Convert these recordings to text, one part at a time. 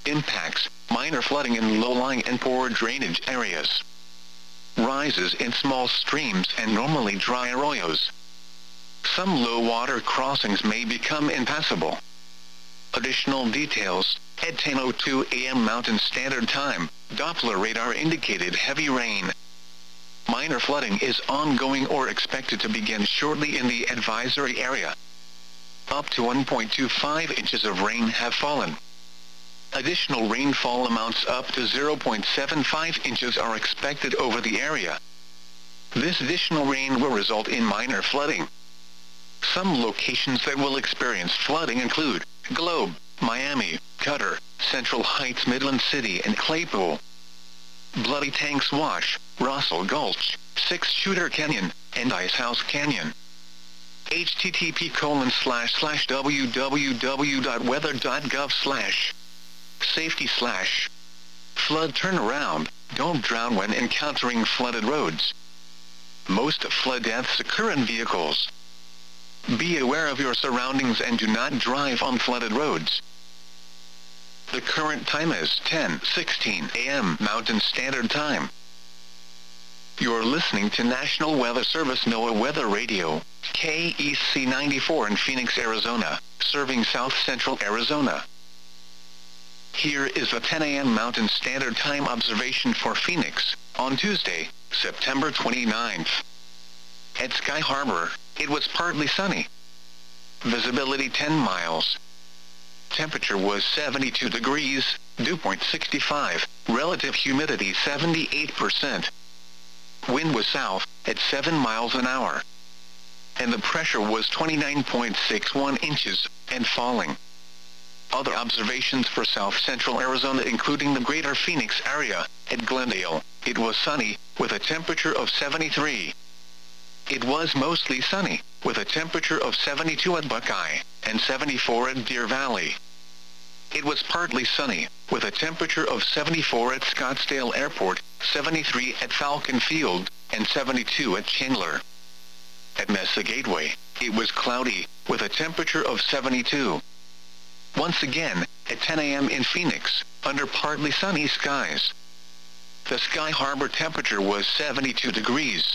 Impacts, minor flooding in low-lying and poor drainage areas. Rises in small streams and normally dry arroyos. Some low-water crossings may become impassable. Additional details, at 10:02 a.m. Mountain Standard Time, Doppler radar indicated heavy rain. Minor flooding is ongoing or expected to begin shortly in the advisory area. Up to 1.25 inches of rain have fallen. Additional rainfall amounts up to 0.75 inches are expected over the area. This additional rain will result in minor flooding. Some locations that will experience flooding include Globe, Miami, Cutter, Central Heights, Midland City, and Claypool. Bloody Tanks Wash, Russell Gulch, Six Shooter Canyon, and Icehouse Canyon. http://www.weather.gov/ Safety/ Flood turnaround, don't drown when encountering flooded roads. Most flood deaths occur in vehicles. Be aware of your surroundings and do not drive on flooded roads. The current time is 10:16 a.m. Mountain Standard Time. You're listening to National Weather Service NOAA Weather Radio, KEC 94 in Phoenix, Arizona, serving South Central Arizona. Here is the 10 a.m. Mountain Standard Time observation for Phoenix, on Tuesday, September 29th. At Sky Harbor, it was partly sunny. Visibility 10 miles. Temperature was 72 degrees, dew point 65, relative humidity 78%. Wind was south, at 7 miles an hour. And the pressure was 29.61 inches, and falling. Other observations for South Central Arizona including the greater Phoenix area, at Glendale, it was sunny, with a temperature of 73. It was mostly sunny, with a temperature of 72 at Buckeye, and 74 at Deer Valley. It was partly sunny, with a temperature of 74 at Scottsdale Airport, 73 at Falcon Field, and 72 at Chandler. At Mesa Gateway, it was cloudy, with a temperature of 72. Once again, at 10 a.m. in Phoenix, under partly sunny skies. The Sky Harbor temperature was 72 degrees.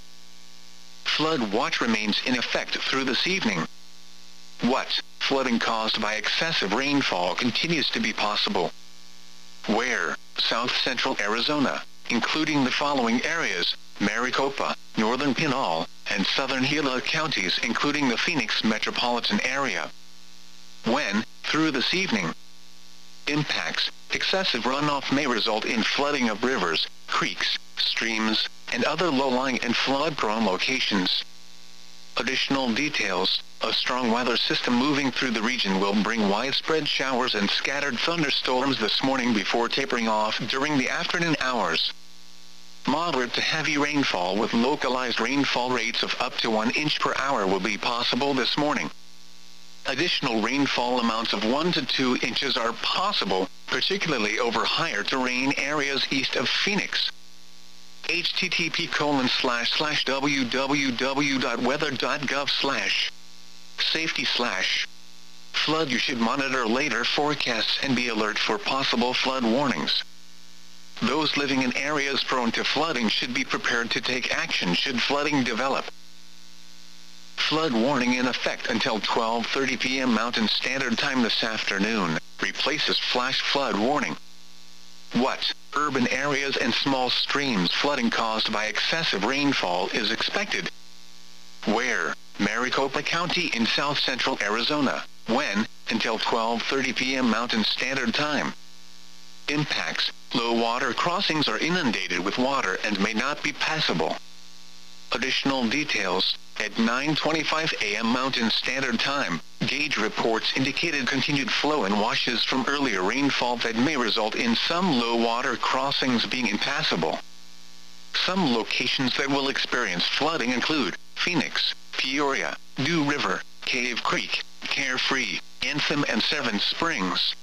Flood watch remains in effect through this evening. What? Flooding caused by excessive rainfall continues to be possible. Where? South Central Arizona, including the following areas: Maricopa, Northern Pinal, and Southern Gila counties including the Phoenix metropolitan area. When? Through this evening. Impacts: excessive runoff may result in flooding of rivers, creeks, streams, and other low-lying and flood-prone locations. Additional details: a strong weather system moving through the region will bring widespread showers and scattered thunderstorms this morning before tapering off during the afternoon hours. Moderate to heavy rainfall with localized rainfall rates of up to 1 inch per hour will be possible this morning. Additional rainfall amounts of 1 to 2 inches are possible, particularly over higher terrain areas east of Phoenix. http://www.weather.gov/ Safety/ Flood. You should monitor later forecasts and be alert for possible flood warnings. Those living in areas prone to flooding should be prepared to take action should flooding develop. Flood warning in effect until 12:30 p.m. Mountain Standard Time this afternoon, replaces flash flood warning. What? Urban areas and small streams. Flooding caused by excessive rainfall is expected. Where? Maricopa County in South Central Arizona. When? Until 12:30 p.m. Mountain Standard Time. Impacts: low water crossings are inundated with water and may not be passable. Additional details: at 9:25 a.m. Mountain Standard Time, gauge reports indicated continued flow and washes from earlier rainfall that may result in some low water crossings being impassable. Some locations that will experience flooding include Phoenix, Peoria, Dew River, Cave Creek, Carefree, Anthem, and Seven Springs.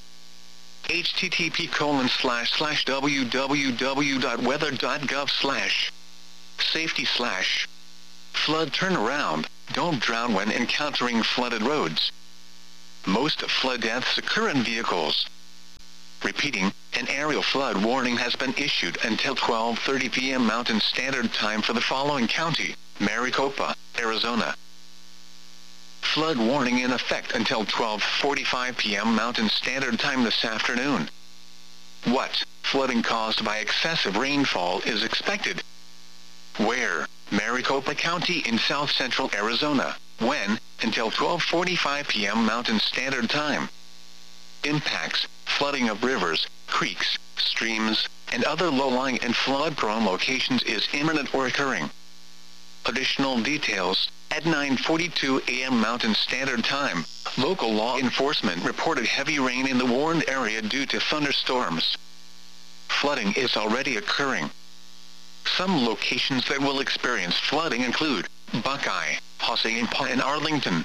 http://www.weather.gov/ Safety/ Flood turnaround, don't drown when encountering flooded roads. Most flood deaths occur in vehicles. Repeating, an aerial flood warning has been issued until 12:30 p.m. Mountain Standard Time for the following county: Maricopa, Arizona. Flood warning in effect until 12:45 p.m. Mountain Standard Time this afternoon. What flooding caused by excessive rainfall is expected? Where? Maricopa County in south central Arizona. When? Until 12:45 p.m. Mountain Standard Time. Impacts: flooding of rivers, creeks, streams, and other low-lying and flood-prone locations is imminent or occurring. Additional details: at 9:42 a.m. Mountain Standard Time, local law enforcement reported heavy rain in the warned area due to thunderstorms. Flooding is already occurring. Some locations that will experience flooding include Buckeye, Hassayampa, and Arlington.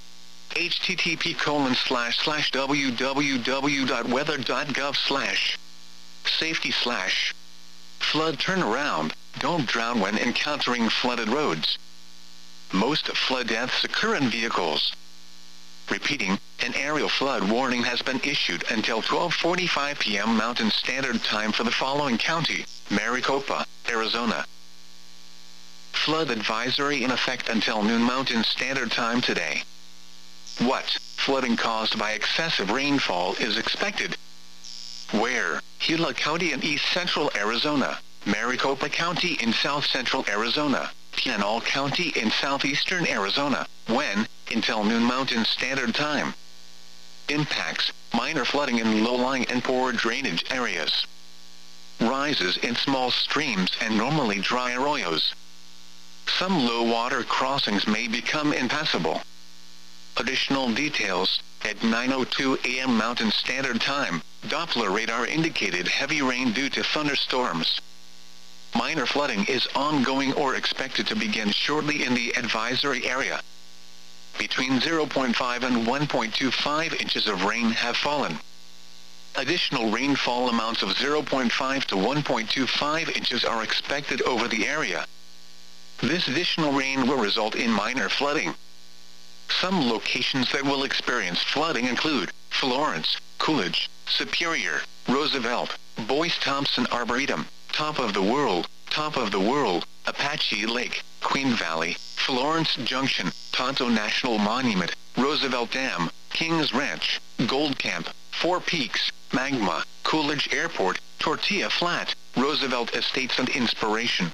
http://www.weather.gov/safety/flood turnaround, don't drown when encountering flooded roads. Most flood deaths occur in vehicles. Repeating, an aerial flood warning has been issued until 12:45 p.m. Mountain Standard Time for the following county: Maricopa, Arizona. Flood advisory in effect until noon Mountain Standard Time today. What flooding caused by excessive rainfall is expected? Where? Gila County in east central Arizona, Maricopa County in south central Arizona, Pinal County in southeastern Arizona. When? Until noon Mountain Standard Time. Impacts: minor flooding in low-lying and poor drainage areas. Rises in small streams and normally dry arroyos. Some low-water crossings may become impassable. Additional details: at 9:02 a.m. Mountain Standard Time, Doppler radar indicated heavy rain due to thunderstorms. Minor flooding is ongoing or expected to begin shortly in the advisory area. Between 0.5 and 1.25 inches of rain have fallen. Additional rainfall amounts of 0.5 to 1.25 inches are expected over the area. This additional rain will result in minor flooding. Some locations that will experience flooding include Florence, Coolidge, Superior, Roosevelt, Boyce-Thompson Arboretum, Top of the World, Apache Lake, Queen Valley, Florence Junction, Tonto National Monument, Roosevelt Dam, Kings Ranch, Gold Camp, Four Peaks, Magma, Coolidge Airport, Tortilla Flat, Roosevelt Estates and Inspiration.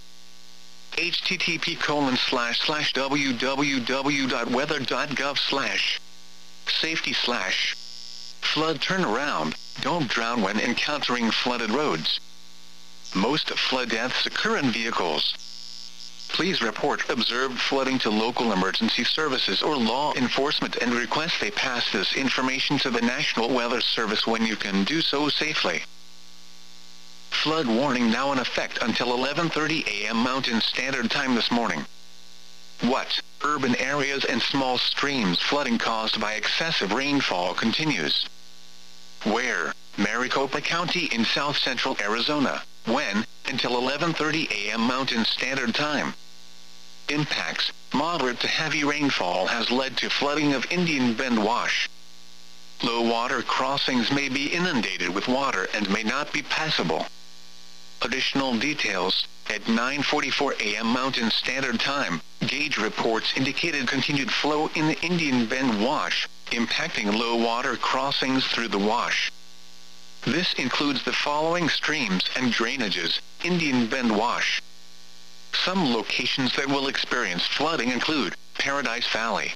http://www.weather.gov/safety/flood turnaround, don't drown when encountering flooded roads. Most flood deaths occur in vehicles. Please report observed flooding to local emergency services or law enforcement and request they pass this information to the National Weather Service when you can do so safely. Flood warning now in effect until 11:30 a.m. Mountain Standard Time this morning. What urban areas and small streams flooding caused by excessive rainfall continues? Where? Maricopa County in south central Arizona. When? Until 11:30 a.m. Mountain Standard Time. Impacts: moderate to heavy rainfall has led to flooding of Indian Bend Wash. Low water crossings may be inundated with water and may not be passable. Additional details: at 9:44 a.m. Mountain Standard Time, gauge reports indicated continued flow in the Indian Bend Wash, impacting low water crossings through the wash. This includes the following streams and drainages: Indian Bend Wash. Some locations that will experience flooding include Paradise Valley.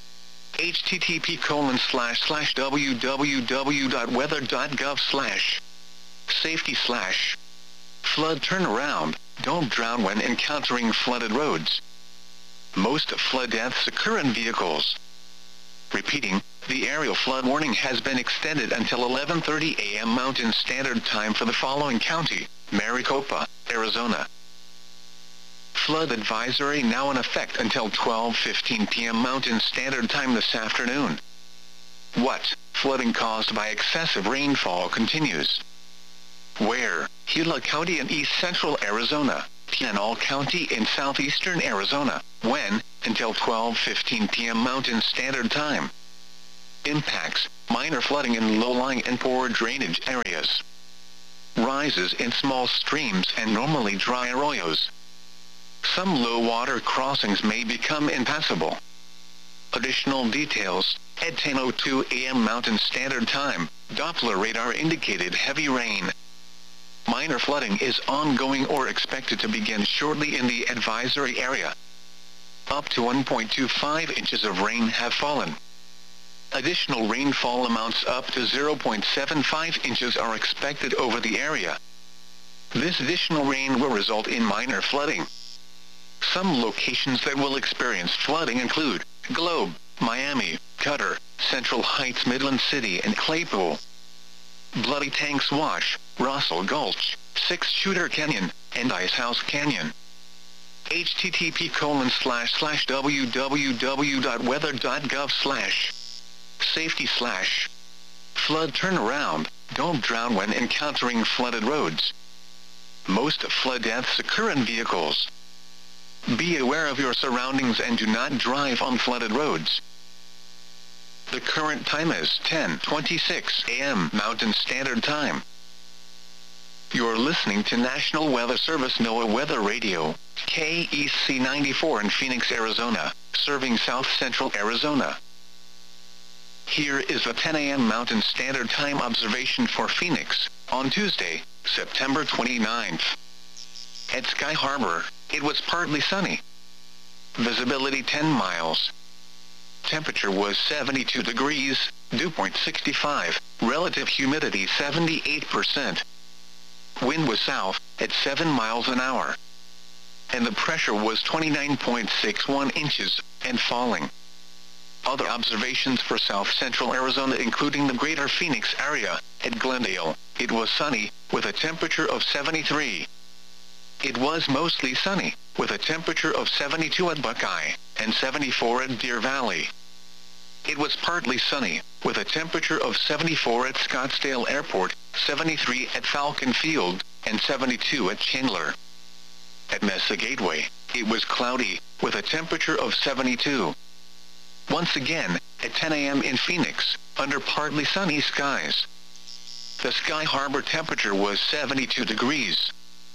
http://www.weather.gov/safety/flood turnaround, don't drown when encountering flooded roads. Most flood deaths occur in vehicles. Repeating, the aerial flood warning has been extended until 11:30 a.m. Mountain Standard Time for the following county: Maricopa, Arizona. Flood advisory now in effect until 12:15 p.m. Mountain Standard Time this afternoon. What flooding caused by excessive rainfall continues? Where? Gila County in east central Arizona, Pinal County in southeastern Arizona. When? Until 12:15 p.m. Mountain Standard Time. Impacts, minor flooding in low-lying and poor drainage areas. Rises in small streams and normally dry arroyos. Some low-water crossings may become impassable. Additional details, at 10:02 a.m. Mountain Standard Time, Doppler radar indicated heavy rain. Minor flooding is ongoing or expected to begin shortly in the advisory area. Up to 1.25 inches of rain have fallen. Additional rainfall amounts up to 0.75 inches are expected over the area. This additional rain will result in minor flooding. Some locations that will experience flooding include Globe, Miami, Cutter, Central Heights, Midland City, and Claypool. Bloody Tanks Wash, Russell Gulch, Six Shooter Canyon, and Icehouse Canyon. http://www.weather.gov/safety/ flood turnaround, don't drown when encountering flooded roads. Most flood deaths occur in vehicles. Be aware of your surroundings and do not drive on flooded roads. The current time is 10:26 a.m. Mountain Standard Time. You're listening to National Weather Service NOAA Weather Radio, KEC 94 in Phoenix, Arizona, serving South Central Arizona. Here is the 10 a.m. Mountain Standard Time observation for Phoenix, on Tuesday, September 29th. At Sky Harbor, it was partly sunny. Visibility 10 miles. Temperature was 72 degrees, dew point 65, relative humidity 78%. Wind was south, at 7 miles an hour. And the pressure was 29.61 inches, and falling. Other observations for South Central Arizona including the greater Phoenix area, at Glendale, it was sunny, with a temperature of 73. It was mostly sunny, with a temperature of 72 at Buckeye, and 74 at Deer Valley. It was partly sunny, with a temperature of 74 at Scottsdale Airport, 73 at Falcon Field, and 72 at Chandler. At Mesa Gateway, it was cloudy, with a temperature of 72. Once again, at 10 a.m. in Phoenix, under partly sunny skies. The Sky Harbor temperature was 72 degrees.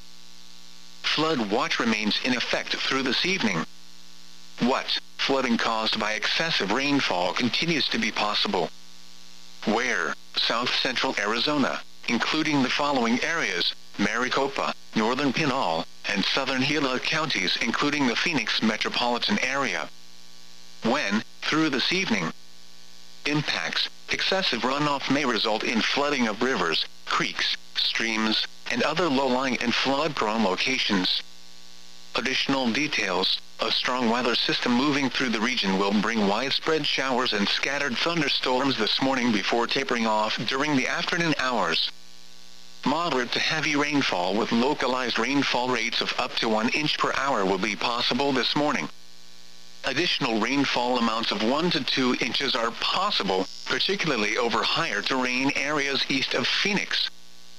Flood watch remains in effect through this evening. What? Flooding caused by excessive rainfall continues to be possible. Where? South Central Arizona, including the following areas: Maricopa, Northern Pinal, and Southern Gila counties including the Phoenix metropolitan area. When? Through this evening. Impacts: excessive runoff may result in flooding of rivers, creeks, streams, and other low-lying and flood-prone locations. Additional details: a strong weather system moving through the region will bring widespread showers and scattered thunderstorms this morning before tapering off during the afternoon hours. Moderate to heavy rainfall with localized rainfall rates of up to 1 inch per hour will be possible this morning. Additional rainfall amounts of 1 to 2 inches are possible, particularly over higher terrain areas east of Phoenix.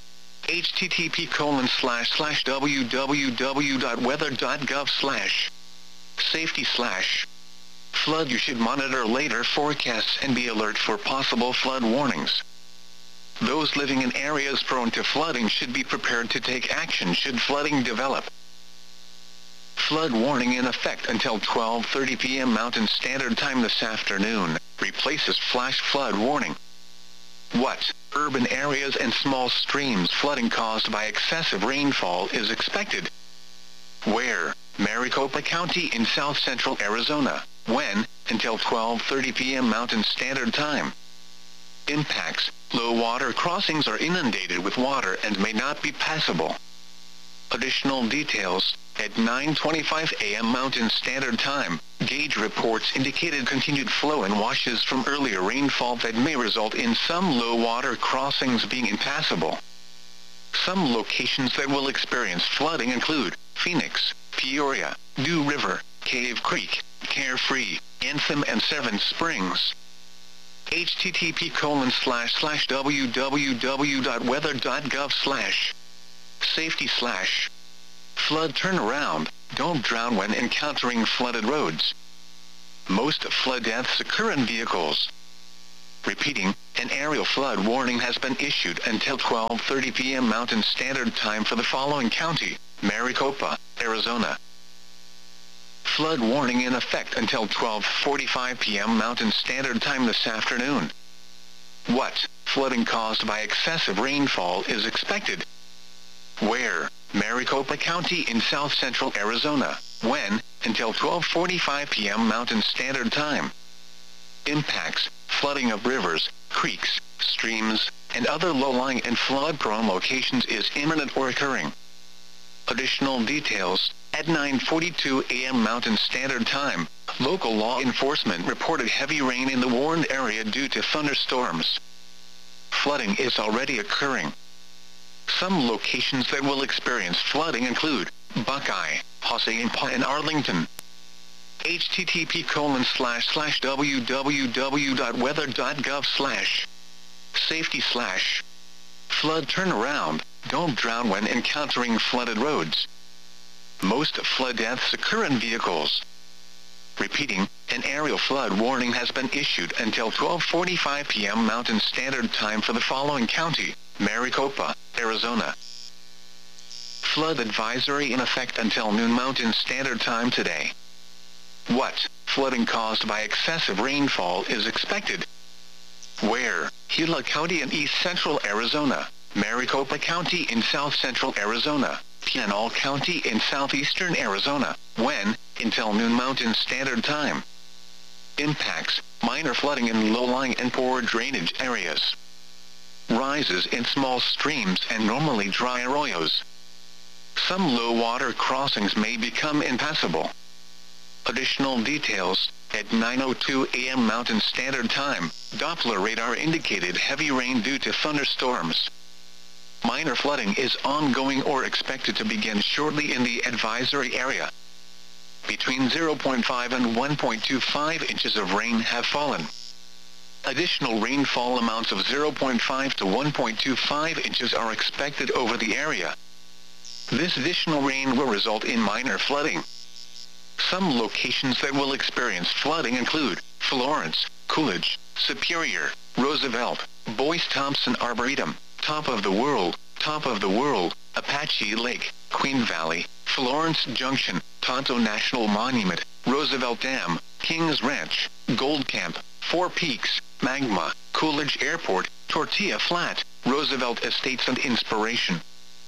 http://www.weather.gov/safety/ flood. You should monitor later forecasts and be alert for possible flood warnings. Those living in areas prone to flooding should be prepared to take action should flooding develop. Flood warning in effect until 12:30 p.m. Mountain Standard Time this afternoon, replaces flash flood warning. What? Urban areas and small streams flooding caused by excessive rainfall is expected. Where? Maricopa County in South Central Arizona. When? Until 12:30 p.m. Mountain Standard Time. Impacts: low water crossings are inundated with water and may not be passable. Additional details: at 9:25 a.m. Mountain Standard Time, gauge reports indicated continued flow and washes from earlier rainfall that may result in some low water crossings being impassable. Some locations that will experience flooding include Phoenix, Peoria, Dew River, Cave Creek, Carefree, Anthem, and Seven Springs. http://www.weather.gov/safety/ flood turnaround, don't drown when encountering flooded roads. Most flood deaths occur in vehicles. Repeating, an aerial flood warning has been issued until 12:30 p.m. Mountain Standard Time for the following county: Maricopa, Arizona. Flood warning in effect until 12:45 p.m. Mountain Standard Time this afternoon. What flooding caused by excessive rainfall is expected? Where? Maricopa County in south central Arizona. When? Until 12:45 p.m. Mountain Standard Time. Impacts: flooding of rivers, creeks, streams, and other low-lying and flood-prone locations is imminent or occurring. Additional details: at 9:42 a.m. Mountain Standard Time, local law enforcement reported heavy rain in the warned area due to thunderstorms. Flooding is already occurring. Some locations that will experience flooding include Buckeye, Hassayampa, and Arlington. http://www.weather.gov/safety/flood turnaround, don't drown when encountering flooded roads. Most flood deaths occur in vehicles. Repeating, an aerial flood warning has been issued until 12:45 p.m. Mountain Standard Time for the following county: Maricopa, Arizona. Flood advisory in effect until noon Mountain Standard Time today. What flooding caused by excessive rainfall is expected? Where? Gila County in east central Arizona, Maricopa County in south central Arizona, Pinal County in southeastern Arizona. When? Until noon Mountain Standard Time. Impacts: minor flooding in low-lying and poor drainage areas. Rises in small streams and normally dry arroyos. Some low-water crossings may become impassable. Additional details: at 9:02 a.m. Mountain Standard Time, Doppler radar indicated heavy rain due to thunderstorms. Minor flooding is ongoing or expected to begin shortly in the advisory area. Between 0.5 and 1.25 inches of rain have fallen. Additional rainfall amounts of 0.5 to 1.25 inches are expected over the area. This additional rain will result in minor flooding. Some locations that will experience flooding include Florence, Coolidge, Superior, Roosevelt, Boyce-Thompson Arboretum, Top of the World, Apache Lake, Queen Valley, Florence Junction, Tonto National Monument, Roosevelt Dam, Kings Ranch, Gold Camp, Four Peaks, Magma, Coolidge Airport, Tortilla Flat, Roosevelt Estates and Inspiration.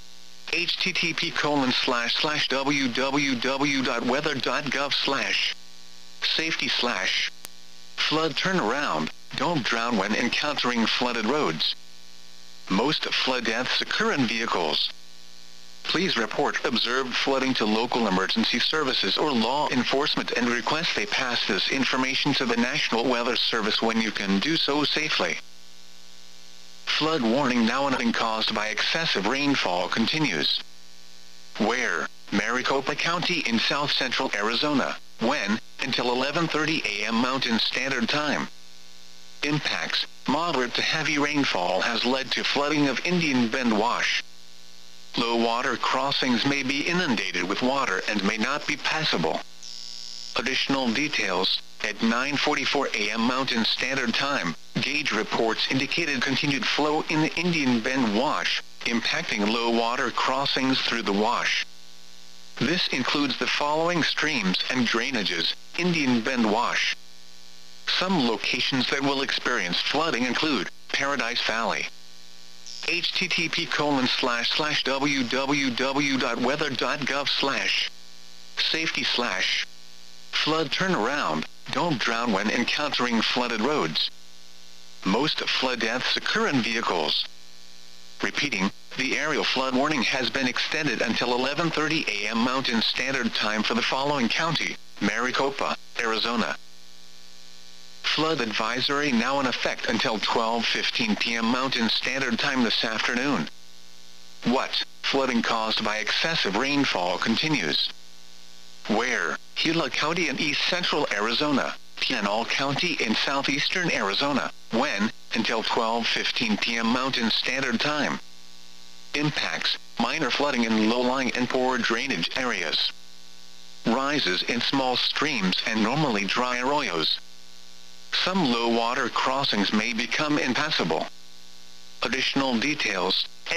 http://www.weather.gov/safety/flood turnaround, don't drown when encountering flooded roads. Most flood deaths occur in vehicles. Please report observed flooding to local emergency services or law enforcement and request they pass this information to the National Weather Service when you can do so safely. Flood warning now and caused by excessive rainfall continues. Where? Maricopa County in south central Arizona. When? Until 11:30 a.m. Mountain Standard Time. Impacts: moderate to heavy rainfall has led to flooding of Indian Bend Wash. Low water crossings may be inundated with water and may not be passable. Additional details: at 9:44 a.m. Mountain Standard Time, gauge reports indicated continued flow in the Indian Bend Wash, impacting low water crossings through the wash. This includes the following streams and drainages: Indian Bend Wash. Some locations that will experience flooding include Paradise Valley. http://www.weather.gov/safety/flood turnaround, don't drown when encountering flooded roads. Most flood deaths occur in vehicles. Repeating, the aerial flood warning has been extended until 11:30 a.m. Mountain Standard Time for the following county: Maricopa, Arizona. Flood advisory now in effect until 12:15 p.m. Mountain Standard Time this afternoon. What flooding caused by excessive rainfall continues? Where? Gila County in east central Arizona, Pinal County in southeastern Arizona. When? Until 12:15 p.m. Mountain Standard Time. Impacts: minor flooding in low-lying and poor drainage areas. Rises in small streams and normally dry arroyos. Some low water crossings may become impassable. Additional details,